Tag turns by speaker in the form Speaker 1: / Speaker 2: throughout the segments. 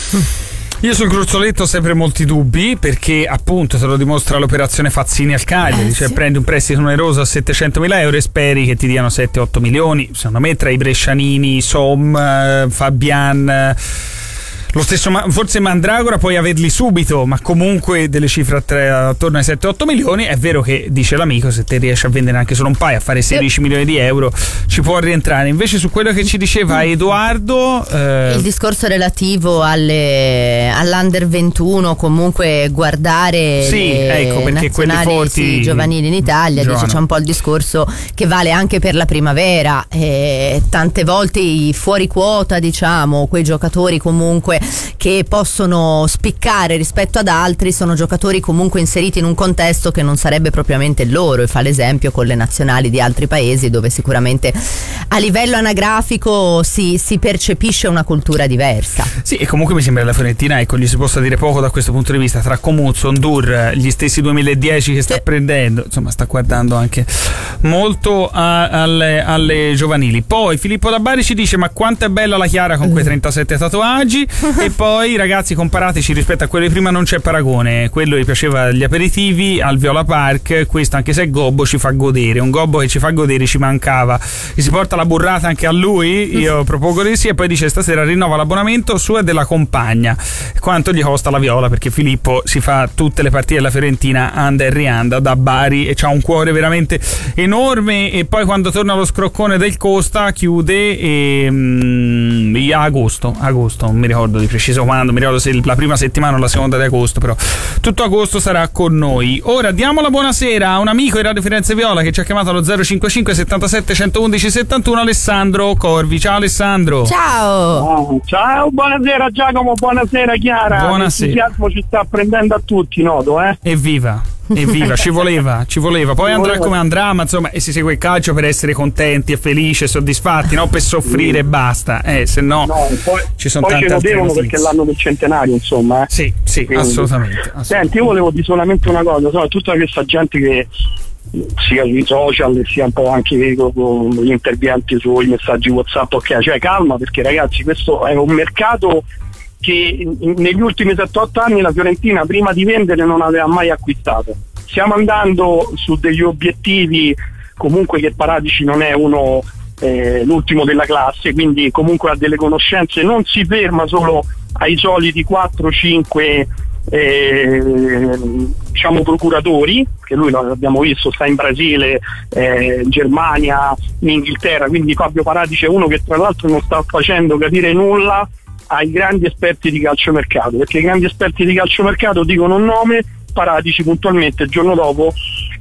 Speaker 1: Io sul gruzzoletto ho sempre molti dubbi, perché appunto te lo dimostra l'operazione Fazzini al Cagliari, cioè prendi un prestito oneroso a 700.000 euro e speri che ti diano 7-8 milioni. Secondo me tra i brescianini, Fabian, lo stesso forse Mandragora puoi averli subito, ma comunque delle cifre attorno ai 7-8 milioni. È vero che, dice l'amico, se te riesci a vendere anche solo un paio, a fare 16 milioni di euro, ci può rientrare. Invece su quello che ci diceva Edoardo,
Speaker 2: il discorso relativo all'Under 21, comunque guardare
Speaker 1: perché quelli forti,
Speaker 2: giovanili in Italia, dice, c'è un po' il discorso che vale anche per la primavera, tante volte i fuori quota, diciamo, quei giocatori comunque che possono spiccare rispetto ad altri sono giocatori comunque inseriti in un contesto che non sarebbe propriamente il loro, e fa l'esempio con le nazionali di altri paesi dove sicuramente a livello anagrafico si percepisce una cultura diversa.
Speaker 1: Sì, e comunque mi sembra la Fiorentina, ecco, gli si possa dire poco da questo punto di vista, tra Comuzzo, Ndur, gli stessi 2010 che sta prendendo, insomma sta guardando anche molto alle giovanili. Poi Filippo da Bari ci dice: ma quanto è bella la Chiara con quei 37 tatuaggi. E poi, ragazzi, comparateci rispetto a quello di prima, non c'è paragone. Quello gli piaceva agli aperitivi al Viola Park, questo, anche se è gobbo, ci fa godere. Un gobbo che ci fa godere ci mancava. E si porta la burrata anche a lui, io propongo di sì. E poi dice: stasera rinnova l'abbonamento suo e della compagna. Quanto gli costa la Viola? Perché Filippo si fa tutte le partite della Fiorentina, anda e rianda da Bari, e c'ha un cuore veramente enorme. E poi quando torna allo scroccone del Costa chiude agosto, non mi ricordo di preciso quando, mi ricordo se la prima settimana o la seconda di agosto, però tutto agosto sarà con noi. Ora diamo la buonasera a un amico di Radio Firenze Viola che ci ha chiamato allo 055 77 111 71, Alessandro Corvi. Ciao Alessandro.
Speaker 2: Ciao.
Speaker 3: Ciao, buonasera Giacomo, buonasera Chiara.
Speaker 1: Buonasera.
Speaker 3: L'entusiasmo ci sta prendendo a tutti, noto,
Speaker 1: Evviva, ci voleva. Poi andrà come andrà, ma insomma, e si segue il calcio per essere contenti e felici e soddisfatti, non per soffrire e basta, se no
Speaker 3: poi,
Speaker 1: ci sono
Speaker 3: poi
Speaker 1: tante altre notizie.
Speaker 3: Perché è l'anno del centenario, insomma.
Speaker 1: Sì, quindi, assolutamente.
Speaker 3: Senti, io volevo dire solamente una cosa, tutta questa gente che sia sui social sia un po' anche con gli interventi sui messaggi WhatsApp, ok, cioè calma, perché ragazzi questo è un mercato che negli ultimi 7-8 anni la Fiorentina prima di vendere non aveva mai acquistato. Stiamo andando su degli obiettivi comunque che Paratici non è uno l'ultimo della classe, quindi comunque ha delle conoscenze, non si ferma solo ai soliti 4-5 diciamo procuratori, che lui l'abbiamo visto, sta in Brasile, Germania, in Inghilterra, quindi Fabio Paratici è uno che tra l'altro non sta facendo capire nulla ai grandi esperti di calciomercato, perché i grandi esperti di calciomercato dicono un nome, Paratici puntualmente il giorno dopo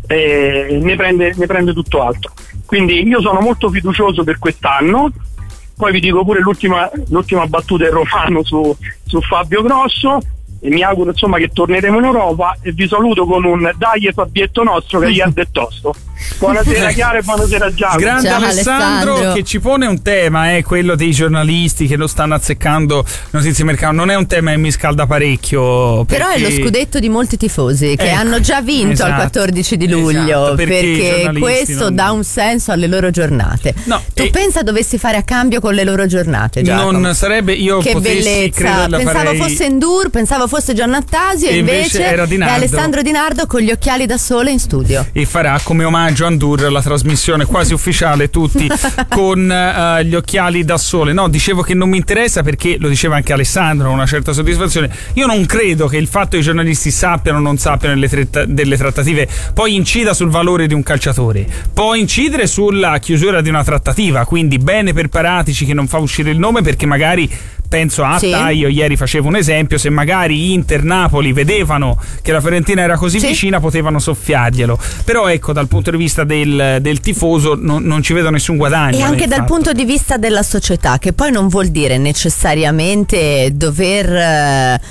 Speaker 3: ne prende tutto altro. Quindi io sono molto fiducioso per quest'anno. Poi vi dico pure l'ultima battuta del Romano su Fabio Grosso, e mi auguro insomma che torneremo in Europa, e vi saluto con un dai Fabietto nostro che gli ha dettosto. Buonasera Chiara e buonasera Giacomo.
Speaker 1: Grande Alessandro, che ci pone un tema, quello dei giornalisti che lo stanno azzeccando notizie mercato. Non è un tema che mi scalda parecchio,
Speaker 2: però è lo scudetto di molti tifosi che hanno già vinto al 14 di luglio, perché questo dà un senso alle loro giornate. Tu pensa dovessi fare a cambio con le loro giornate, Giacomo?
Speaker 1: Non sarebbe, io
Speaker 2: che bellezza, pensavo fosse Ndur, pensavo fosse Giannattasio, e invece
Speaker 1: era Di Nardo.
Speaker 2: È Alessandro Di Nardo con gli occhiali da sole in studio,
Speaker 1: e farà come omaggio a Ndur la trasmissione quasi ufficiale, tutti con gli occhiali da sole. No, dicevo che non mi interessa, perché lo diceva anche Alessandro, una certa soddisfazione. Io non credo che il fatto che i giornalisti sappiano o non sappiano delle trattative poi incida sul valore di un calciatore, può incidere sulla chiusura di una trattativa, quindi bene per Paratici che non fa uscire il nome, perché magari penso a io ieri facevo un esempio, se magari Inter, Napoli vedevano che la Fiorentina era così vicina, potevano soffiarglielo. Però ecco, dal punto di vista del tifoso non ci vedo nessun guadagno.
Speaker 2: E anche dal punto di vista della società, che poi non vuol dire necessariamente dover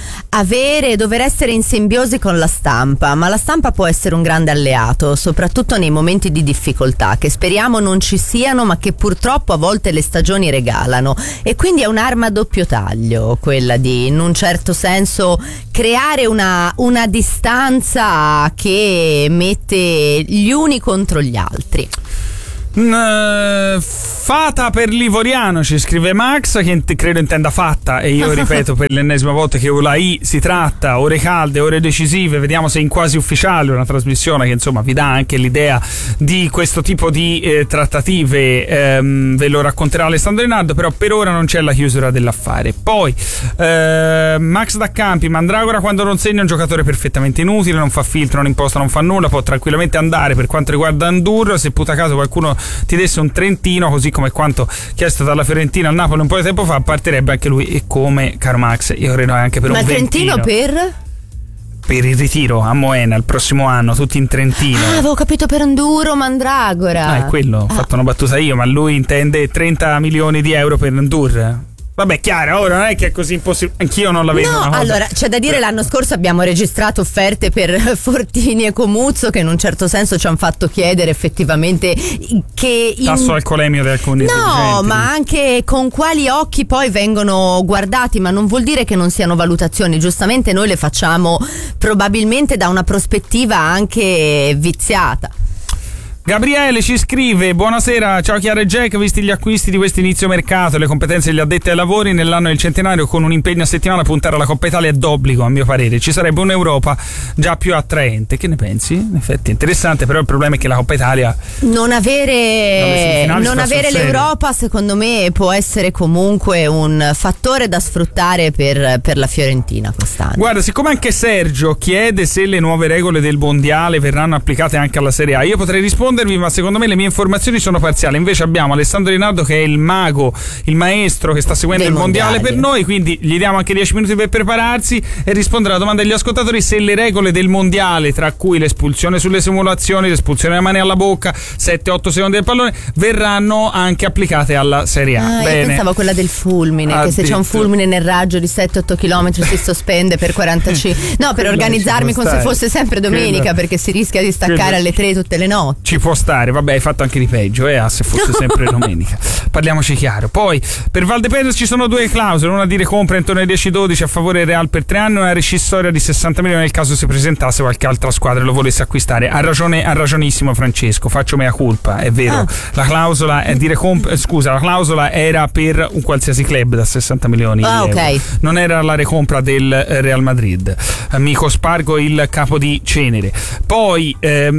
Speaker 2: essere in simbiosi con la stampa, ma la stampa può essere un grande alleato, soprattutto nei momenti di difficoltà, che speriamo non ci siano, ma che purtroppo a volte le stagioni regalano, e quindi è un'arma a doppio taglio quella di, in un certo senso, creare una distanza che mette gli uni contro gli altri.
Speaker 1: Fata per Livoriano, ci scrive Max, che credo intenda fatta, e io ripeto per l'ennesima volta che la I si tratta, ore calde, ore decisive. Vediamo se in Quasi Ufficiale, una trasmissione che insomma vi dà anche l'idea di questo tipo di trattative, ve lo racconterà Alessandro Rinaldo, però per ora non c'è la chiusura dell'affare. Poi Max da Campi, Mandragora quando non segna è un giocatore perfettamente inutile, non fa filtro, non imposta, non fa nulla, può tranquillamente andare. Per quanto riguarda Andur, se puta caso qualcuno ti desse un trentino, così come quanto chiesto dalla Fiorentina al Napoli un po' di tempo fa, partirebbe anche lui, e come caro Max io credo anche per un ventino.
Speaker 2: Ma Trentino
Speaker 1: per il ritiro a Moena il prossimo anno, tutti in Trentino.
Speaker 2: Avevo capito per Enduro, Mandragora.
Speaker 1: È quello, ho fatto una battuta io, ma lui intende 30 milioni di euro per Endur. Vabbè, Chiara, ora non è che è così impossibile. Anch'io non la vedo.
Speaker 2: No, allora c'è da dire, l'anno scorso abbiamo registrato offerte per Fortini e Comuzzo, che in un certo senso ci hanno fatto chiedere effettivamente che
Speaker 1: tasso alcolemio di alcuni
Speaker 2: no, ma anche con quali occhi poi vengono guardati, ma non vuol dire che non siano valutazioni. Giustamente noi le facciamo probabilmente da una prospettiva anche viziata.
Speaker 1: Gabriele ci scrive: buonasera, ciao Chiara e Jack, visti gli acquisti di questo inizio mercato e le competenze degli addetti ai lavori, nell'anno del centenario con un impegno a settimana puntare alla Coppa Italia è d'obbligo, a mio parere. Ci sarebbe un'Europa già più attraente. Che ne pensi? In effetti è interessante, però il problema è che la Coppa Italia
Speaker 2: non avere l'Europa secondo me può essere comunque un fattore da sfruttare per la Fiorentina quest'anno.
Speaker 1: Guarda, siccome anche Sergio chiede se le nuove regole del mondiale verranno applicate anche alla Serie A, io potrei rispondere, ma secondo me le mie informazioni sono parziali. Invece abbiamo Alessandro Rinaldo che è il mago, il maestro che sta seguendo il mondiale per noi, quindi gli diamo anche 10 minuti per prepararsi e rispondere alla domanda degli ascoltatori se le regole del mondiale, tra cui l'espulsione sulle simulazioni, l'espulsione delle mani alla bocca, 7-8 secondi del pallone, verranno anche applicate alla Serie A.
Speaker 2: Io pensavo quella del fulmine, che se c'è un fulmine nel raggio di 7-8 km si sospende per 45. No, per organizzarmi come se fosse sempre domenica, perché si rischia di staccare alle 3 tutte le notti.
Speaker 1: Ci può stare, vabbè, hai fatto anche di peggio, se fosse sempre domenica. Parliamoci chiaro. Poi per Valdepedras ci sono due clausole, una di recompra intorno ai 10-12 a favore del Real per 3 anni, una rescissoria di 60 milioni nel caso si presentasse qualche altra squadra e lo volesse acquistare. Ha ragionissimo Francesco, faccio mea culpa, è vero. La clausola è di recompra, la clausola era per un qualsiasi club da 60 milioni di euro.
Speaker 2: Okay.
Speaker 1: Non era la recompra del Real Madrid. Mi cospargo il capo di cenere. Poi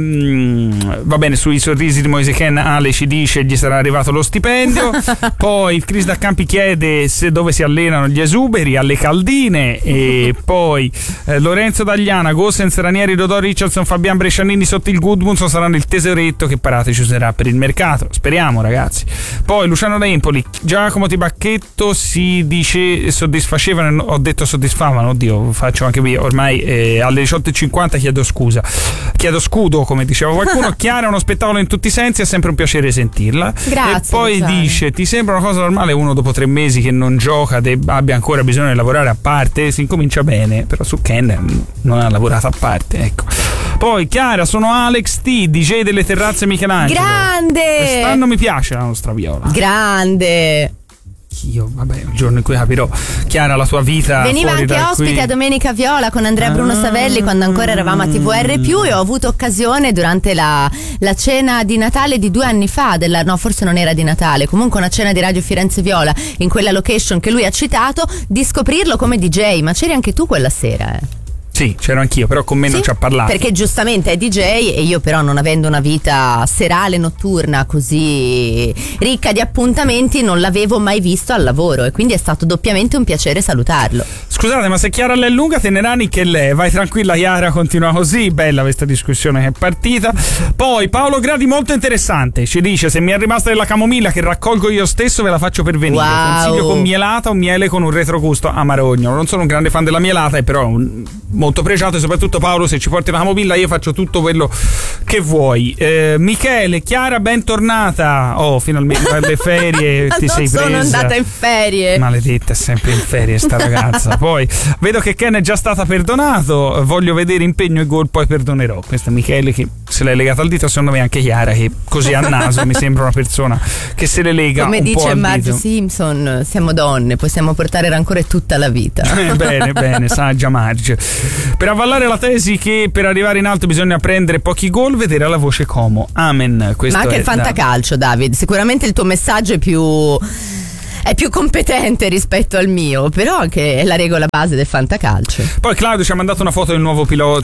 Speaker 1: va bene, sui sorrisi di Moise Ken Ale ci dice gli sarà arrivato lo stipendio. Poi Chris da Campi chiede dove si allenano gli esuberi, alle Caldine. E poi Lorenzo Dagliana, Gossens, Ranieri, Dodò, Richardson, Fabian Brescianini sotto il Gudmundsson saranno il tesoretto che Parate ci userà per il mercato, speriamo ragazzi. Poi Luciano da Empoli, Giacomo Tibacchetto si dice soddisfacevano, ho detto soddisfavano, oddio faccio anche qui ormai alle 18:50 chiedo scudo come diceva qualcuno. Chiara, uno spettacolo in tutti i sensi, è sempre un piacere sentirla.
Speaker 2: Grazie.
Speaker 1: E poi dice: ti sembra una cosa normale uno dopo 3 mesi che non gioca abbia ancora bisogno di lavorare a parte? Si incomincia bene, però su Ken non ha lavorato a parte, ecco. Poi Chiara, sono Alex T, DJ delle terrazze Michelangelo.
Speaker 2: Grande!
Speaker 1: Quest'anno mi piace la nostra Viola.
Speaker 2: Grande!
Speaker 1: Io, vabbè, il giorno in cui capirò Chiara la tua vita.
Speaker 2: Veniva anche ospite a Domenica Viola con Andrea Bruno Savelli quando ancora eravamo a TVR+, e ho avuto occasione durante la cena di Natale di 2 anni fa, no forse non era di Natale, comunque una cena di Radio Firenze Viola in quella location che lui ha citato, di scoprirlo come DJ. Ma c'eri anche tu quella sera,
Speaker 1: Sì, c'ero anch'io, però con me non ci ha parlato.
Speaker 2: Perché giustamente è DJ e io però, non avendo una vita serale notturna così ricca di appuntamenti, non l'avevo mai visto al lavoro e quindi è stato doppiamente un piacere salutarlo.
Speaker 1: Scusate, ma se Chiara l'è lunga, Tenerani che lei. Vai tranquilla Chiara, continua così. Bella questa discussione che è partita. Poi Paolo Gradi, molto interessante, ci dice: se mi è rimasta della camomilla che raccolgo io stesso ve la faccio pervenire.
Speaker 2: Wow.
Speaker 1: Consiglio con mielata o miele con un retrogusto amarogno. Non sono un grande fan della mielata, però molto pregiato, e soprattutto Paolo, se ci porti la camomilla io faccio tutto quello che vuoi. Michele, Chiara, bentornata. Finalmente dalle ferie ti sei presa.
Speaker 2: Sono andata in ferie.
Speaker 1: Maledetta, è sempre in ferie sta ragazza. Poi vedo che Ken è già stata perdonato, voglio vedere impegno e gol, poi perdonerò. Questo è Michele che se l'è legato al dito, secondo me anche Chiara che così a naso mi sembra una persona che se le lega
Speaker 2: come
Speaker 1: un po'
Speaker 2: dice
Speaker 1: al
Speaker 2: Marge
Speaker 1: dito.
Speaker 2: Simpson, siamo donne, possiamo portare rancore tutta la vita.
Speaker 1: Bene, saggia Marge. Per avvallare la tesi che per arrivare in alto bisogna prendere pochi gol, vedere la voce Como. Amen. Questo
Speaker 2: ma anche
Speaker 1: è
Speaker 2: il fantacalcio, David, sicuramente il tuo messaggio è più competente rispetto al mio, però anche è la regola base del fantacalcio.
Speaker 1: Poi Claudio ci ha mandato una foto del nuovo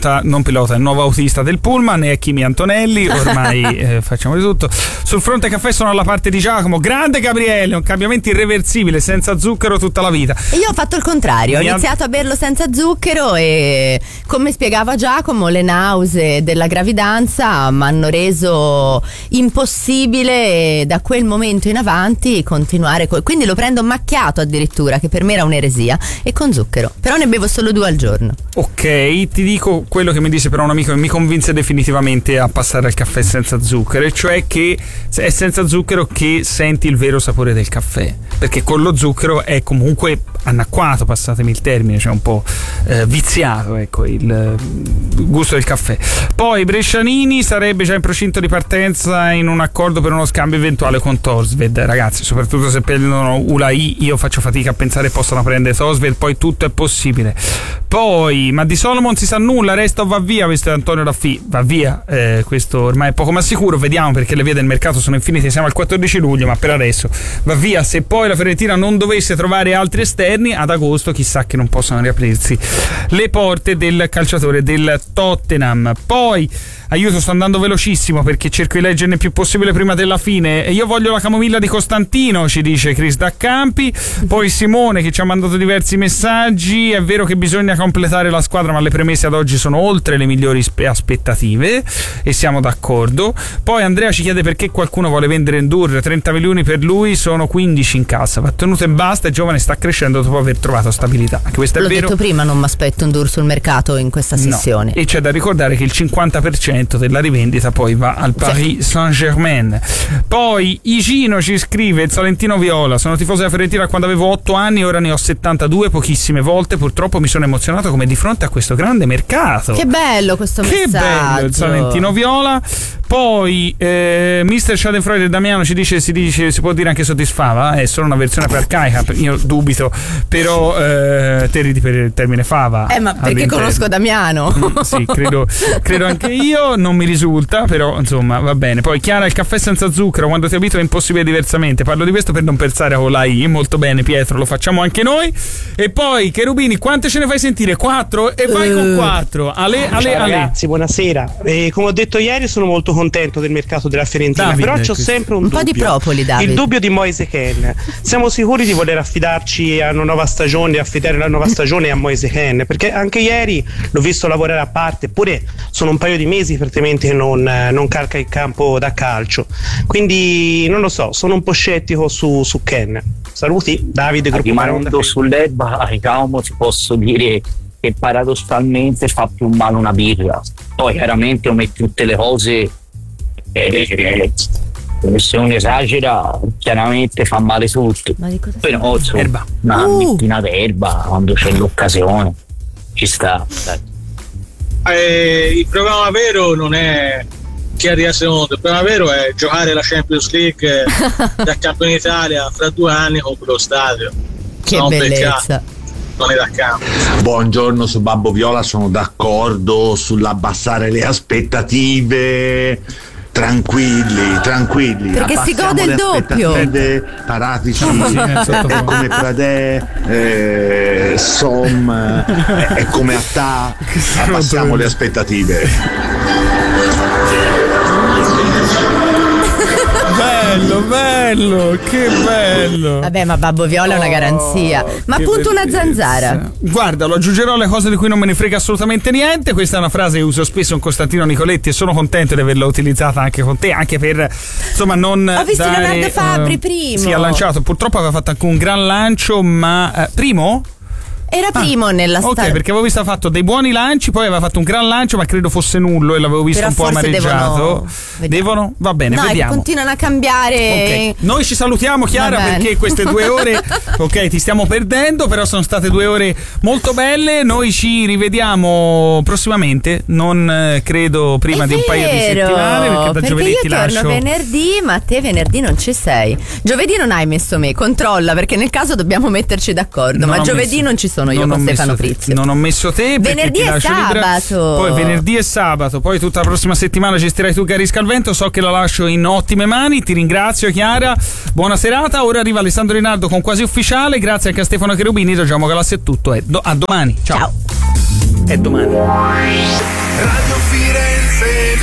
Speaker 1: il nuovo autista del pullman, è Kimi Antonelli, ormai facciamo di tutto. Sul fronte caffè sono alla parte di Giacomo, grande Gabriele, un cambiamento irreversibile, senza zucchero tutta la vita.
Speaker 2: E io ho fatto il contrario, ho iniziato a berlo senza zucchero e, come spiegava Giacomo, le nausee della gravidanza mi hanno reso impossibile da quel momento in avanti continuare quindi lo prendo macchiato addirittura, che per me era un'eresia, e con zucchero, però ne bevo solo 2 al giorno.
Speaker 1: Ok, ti dico quello che mi disse però un amico che mi convinse definitivamente a passare al caffè senza zucchero, e cioè che è senza zucchero che senti il vero sapore del caffè, perché con lo zucchero è comunque annacquato, passatemi il termine, cioè un po' viziato, ecco, il gusto del caffè. Poi Brescianini sarebbe già in procinto di partenza in un accordo per uno scambio eventuale con Torsved. Ragazzi, soprattutto se prendono ULAI, io faccio fatica a pensare possano prendere Torsved, poi tutto è possibile. Poi, ma di Solomon si sa nulla, resta o va via, questo è Antonio Raffi, va via, questo ormai è poco ma sicuro, vediamo perché le vie del mercato sono infinite, siamo al 14 luglio, ma per adesso va via. Se poi la Fiorentina non dovesse trovare altri esterni, ad agosto chissà che non possano riaprirsi le porte del calciatore del Tottenham. Poi aiuto, sto andando velocissimo perché cerco di leggerne il più possibile prima della fine. Io voglio la camomilla di Costantino, ci dice Chris Daccampi. Poi Simone che ci ha mandato diversi messaggi, è vero che bisogna completare la squadra ma le premesse ad oggi sono oltre le migliori aspettative e siamo d'accordo. Poi Andrea ci chiede perché qualcuno vuole vendere Ndour, 30 milioni per lui, sono 15 in cassa, va tenuto e basta, è giovane, sta crescendo dopo aver trovato stabilità. Anche questo è
Speaker 2: L'ho
Speaker 1: vero.
Speaker 2: detto prima, non mi aspetto Ndour sul mercato in questa sessione.
Speaker 1: No. E c'è da ricordare che il 50% della rivendita poi va al Paris Saint-Germain. Poi Igino ci scrive: il Salentino Viola, sono tifoso della Fiorentina quando avevo 8 anni, ora ne ho 72, pochissime volte purtroppo mi sono emozionato come di fronte a questo grande mercato.
Speaker 2: Che bello questo messaggio,
Speaker 1: che bello il Salentino Viola. Poi Mr. Schadenfreude e Damiano ci dice, si può dire anche soddisfava, è solo una versione per arcaica, io dubito, però te ridi per il termine fava,
Speaker 2: ma perché
Speaker 1: all'interno.
Speaker 2: Conosco Damiano.
Speaker 1: Sì, credo anche io, non mi risulta, però insomma va bene. Poi Chiara, il caffè senza zucchero quando ti abitui è impossibile diversamente, parlo di questo per non pensare con la I. Molto bene Pietro, lo facciamo anche noi. E poi Cherubini, quante ce ne fai sentire? 4? E vai con 4. Ale.
Speaker 4: Ragazzi, buonasera. Come ho detto ieri, sono molto contento del mercato della Fiorentina,
Speaker 1: Davide,
Speaker 4: però c'ho sempre un dubbio.
Speaker 2: Po' di propoli, Davide.
Speaker 4: Il dubbio di Moise Kean. Siamo sicuri di voler affidarci a una nuova stagione, affidare la nuova stagione a Moise Kean? Perché anche ieri l'ho visto lavorare a parte, eppure sono un paio di mesi praticamente che non calca il campo da calcio. Quindi non lo so, sono un po' scettico su Kean. Saluti, Davide, gruppo
Speaker 5: rimanendo sull'erba, Jaume, ti posso dire che paradossalmente fa più male una birra. Poi chiaramente come tutte le cose, se uno esagera chiaramente fa male tutto, però insomma, una mettina d'erba quando c'è l'occasione ci sta.
Speaker 6: Il problema vero non è chi arriva secondo, il problema vero è giocare la Champions League da campione d'Italia fra 2 anni con quello stadio.
Speaker 2: Che bellezza.
Speaker 6: Non è da campo.
Speaker 7: Buongiorno, su Babbo Viola sono d'accordo sull'abbassare le aspettative. Tranquilli,
Speaker 2: perché si gode il doppio.
Speaker 7: Paratici come Pradè, Som, è come Attà, abbassiamo le aspettative.
Speaker 1: Bello, che bello.
Speaker 2: Vabbè, ma Babbo Viola è una garanzia. Ma appunto una zanzara.
Speaker 1: Guarda, lo aggiungerò alle cose di cui non me ne frega assolutamente niente. Questa è una frase che uso spesso con Costantino Nicoletti e sono contento di averla utilizzata anche con te, anche per insomma non.
Speaker 2: Ho visto
Speaker 1: dare,
Speaker 2: Leonardo Fabri primo.
Speaker 1: Sì, ha lanciato, purtroppo aveva fatto anche un gran lancio, ma primo?
Speaker 2: Era primo nella
Speaker 1: Ok, perché avevo visto ha fatto dei buoni lanci, poi aveva fatto un gran lancio, ma credo fosse nullo e l'avevo visto
Speaker 2: però
Speaker 1: un po' amareggiato. Devono? Va bene, vediamo.
Speaker 2: Continuano a cambiare.
Speaker 1: Okay. Noi ci salutiamo, Chiara, perché queste 2 ore, ok, ti stiamo perdendo, però sono state 2 ore molto belle. Noi ci rivediamo prossimamente, non credo prima di un paio di settimane, perché da giovedì
Speaker 2: io
Speaker 1: ti
Speaker 2: torno
Speaker 1: lascio
Speaker 2: venerdì, ma te venerdì non ci sei. Giovedì non hai messo me, controlla, perché nel caso dobbiamo metterci d'accordo, ma giovedì non ci sono io con Stefano Frizio.
Speaker 1: Non ho messo te.
Speaker 2: Venerdì e sabato.
Speaker 1: Poi venerdì e sabato. Poi tutta la prossima settimana gestirai tu Gary Scalvento. So che la lascio in ottime mani. Ti ringrazio, Chiara. Buona serata. Ora arriva Alessandro Rinaldo con Quasi Ufficiale. Grazie anche a Stefano Cherubini. Giochiamo Galassi è tutto. A domani. Ciao. È domani.
Speaker 8: Radio Firenze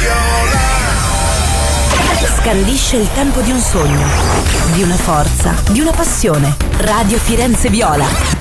Speaker 8: Viola.
Speaker 9: Scandisce il tempo di un sogno, di una forza, di una passione. Radio Firenze Viola.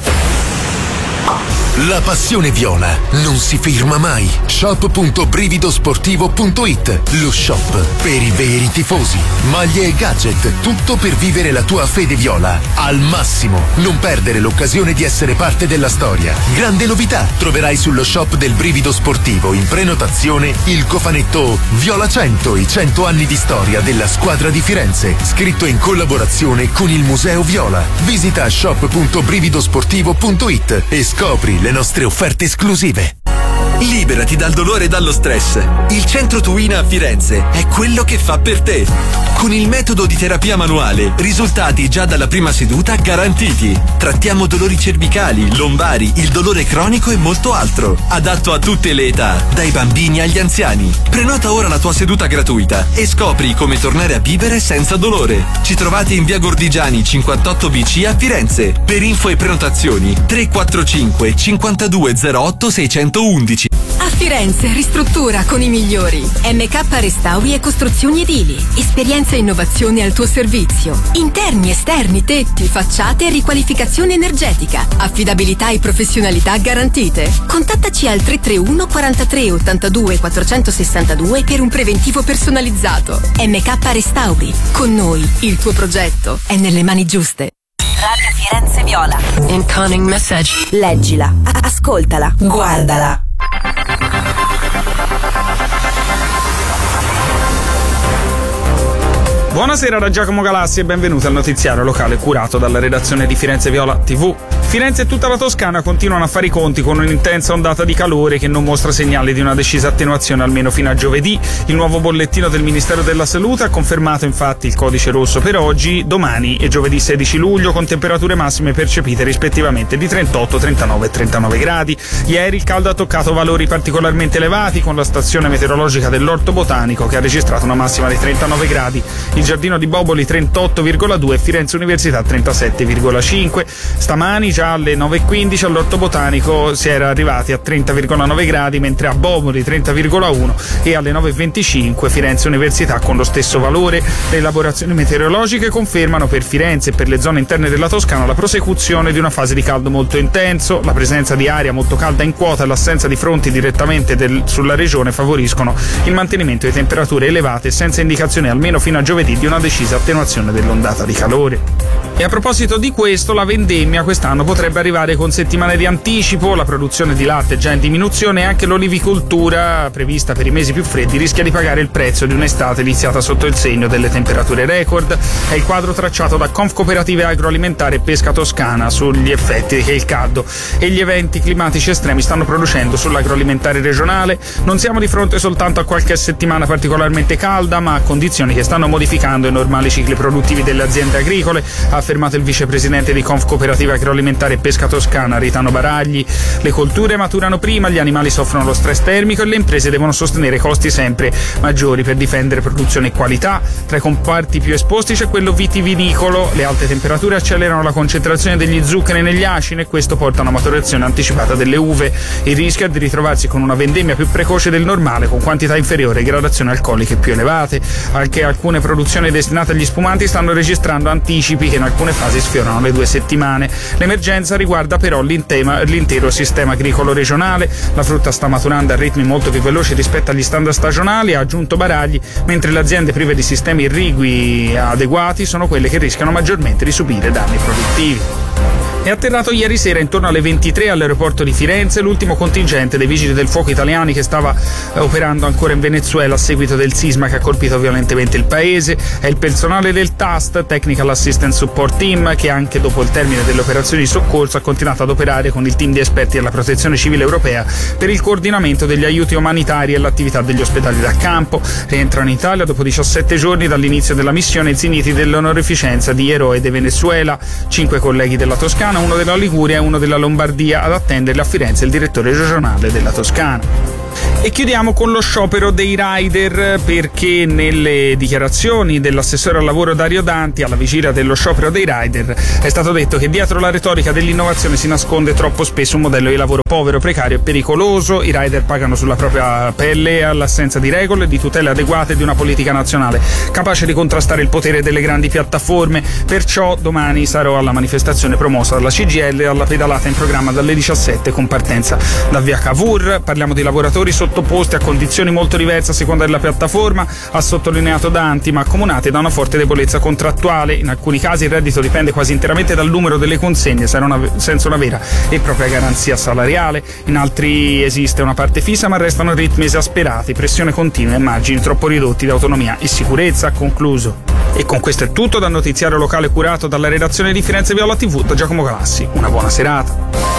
Speaker 8: La passione viola non si ferma mai. Shop.brividosportivo.it, lo shop per i veri tifosi. Maglie e gadget, tutto per vivere la tua fede viola al massimo. Non perdere l'occasione di essere parte della storia. Grande novità, troverai sullo shop del Brivido Sportivo in prenotazione il cofanetto Viola 100, i 100 anni di storia della squadra di Firenze, scritto in collaborazione con il Museo Viola. Visita shop.brividosportivo.it e scopri le nostre offerte esclusive.
Speaker 10: Liberati dal dolore e dallo stress. Il Centro Tuina a Firenze è quello che fa per te. Con il metodo di terapia manuale, risultati già dalla prima seduta garantiti. Trattiamo dolori cervicali, lombari, il dolore cronico e molto altro. Adatto a tutte le età, dai bambini agli anziani. Prenota ora la tua seduta gratuita e scopri come tornare a vivere senza dolore. Ci trovate in via Gordigiani 58BC a Firenze. Per info e prenotazioni 345 5208 611.
Speaker 11: A Firenze ristruttura con i migliori. MK Restauri e Costruzioni Edili. Esperienza e innovazione al tuo servizio. Interni, esterni, tetti, facciate e riqualificazione energetica. Affidabilità e professionalità garantite. Contattaci al 331 43 82 462 per un preventivo personalizzato. MK Restauri. Con noi il tuo progetto è nelle mani giuste.
Speaker 9: Radio Firenze Viola.
Speaker 11: Incoming message.
Speaker 9: Leggila, ascoltala, guardala.
Speaker 1: Buonasera da Giacomo Galassi e benvenuti al notiziario locale curato dalla redazione di Firenze Viola TV. Firenze e tutta la Toscana continuano a fare i conti con un'intensa ondata di calore che non mostra segnali di una decisa attenuazione almeno fino a giovedì. Il nuovo bollettino del Ministero della Salute ha confermato infatti il codice rosso per oggi, domani e giovedì 16 luglio con temperature massime percepite rispettivamente di 38, 39 e 39 gradi. Ieri il caldo ha toccato valori particolarmente elevati con la stazione meteorologica dell'Orto Botanico che ha registrato una massima di 39 gradi. Il Giardino di Boboli 38,2 e Firenze Università 37,5. Stamani già alle 9.15 all'Orto Botanico si era arrivati a 30,9 gradi, mentre a Boboli 30,1 e alle 9.25 Firenze Università con lo stesso valore. Le elaborazioni meteorologiche confermano per Firenze e per le zone interne della Toscana la prosecuzione di una fase di caldo molto intenso. La presenza di aria molto calda in quota e l'assenza di fronti direttamente sulla regione favoriscono il mantenimento di temperature elevate senza indicazione almeno fino a giovedì di una decisa attenuazione dell'ondata di calore. E a proposito di questo, la vendemmia quest'anno potrebbe arrivare con settimane di anticipo. La produzione di latte è già in diminuzione e anche l'olivicoltura, prevista per i mesi più freddi, rischia di pagare il prezzo di un'estate iniziata sotto il segno delle temperature record. È il quadro tracciato da Confcooperative Agroalimentare e Pesca Toscana sugli effetti che il caldo e gli eventi climatici estremi stanno producendo sull'agroalimentare regionale. Non siamo di fronte soltanto a qualche settimana particolarmente calda, ma a condizioni che stanno modificando i normali cicli produttivi delle aziende agricole, ha affermato il vicepresidente di Confcooperative Agroalimentare e Pesca Toscana, Ritano Baragli. Le colture maturano prima, gli animali soffrono lo stress termico e le imprese devono sostenere costi sempre maggiori per difendere produzione e qualità. Tra i comparti più esposti c'è quello vitivinicolo. Le alte temperature accelerano la concentrazione degli zuccheri negli acini e questo porta a una maturazione anticipata delle uve. Il rischio è di ritrovarsi con una vendemmia più precoce del normale, con quantità inferiori e gradazioni alcoliche più elevate. Anche alcune produzioni destinate agli spumanti stanno registrando anticipi che in alcune fasi sfiorano le 2 settimane. L'emergenza riguarda però l'intero sistema agricolo regionale. La frutta sta maturando a ritmi molto più veloci rispetto agli standard stagionali, ha aggiunto Baragli, mentre le aziende prive di sistemi irrigui adeguati sono quelle che rischiano maggiormente di subire danni produttivi. È atterrato ieri sera intorno alle 23 all'aeroporto di Firenze l'ultimo contingente dei vigili del fuoco italiani che stava operando ancora in Venezuela a seguito del sisma che ha colpito violentemente il paese. È il personale del TAST, Technical Assistance Support Team, che anche dopo il termine delle operazioni di soccorso ha continuato ad operare con il team di esperti della Protezione Civile Europea per il coordinamento degli aiuti umanitari e l'attività degli ospedali da campo. Rientrano in Italia dopo 17 giorni dall'inizio della missione insigniti dell'onorificenza di Eroe de Venezuela, 5 colleghi della Toscana, uno della Liguria e uno della Lombardia. Ad attenderli a Firenze il direttore regionale della Toscana. E chiudiamo con lo sciopero dei rider, perché nelle dichiarazioni dell'assessore al lavoro Dario Danti alla vigilia dello sciopero dei rider è stato detto che dietro la retorica dell'innovazione si nasconde troppo spesso un modello di lavoro povero, precario e pericoloso. I rider pagano sulla propria pelle all'assenza di regole, di tutele adeguate e di una politica nazionale capace di contrastare il potere delle grandi piattaforme. Perciò domani sarò alla manifestazione promossa dalla CGIL e alla pedalata in programma dalle 17 con partenza da via Cavour. Parliamo di lavoratori sottoposti a condizioni molto diverse a seconda della piattaforma, ha sottolineato Danti, ma accomunati da una forte debolezza contrattuale. In alcuni casi il reddito dipende quasi interamente dal numero delle consegne, senza una vera e propria garanzia salariale. In altri esiste una parte fissa, ma restano ritmi esasperati, pressione continua e margini troppo ridotti di autonomia e sicurezza, ha concluso. E con questo è tutto dal notiziario locale curato dalla redazione di Firenze Viola TV, da Giacomo Galassi. Una buona serata.